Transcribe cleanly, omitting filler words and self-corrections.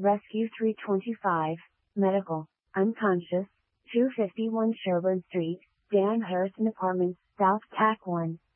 Rescue 325, Medical, Unconscious, 251 Sherburne Street, Dan Harrison Apartments, South TAC 1.